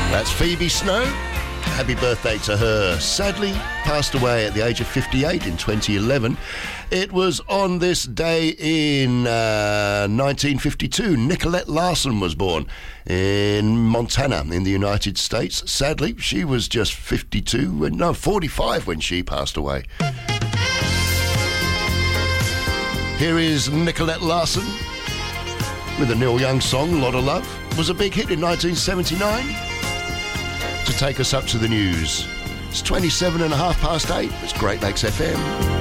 That's Phoebe Snow. Happy birthday to her. Sadly, passed away at the age of 58 in 2011. It was on this day in 1952. Nicolette Larson was born in Montana in the United States. sadly, she was just 45 when she passed away. Here is Nicolette Larson with a Neil Young song, Lot of Love. It was a big hit in 1979. To take us up to the news. It's 8:27. It's Great Lakes FM.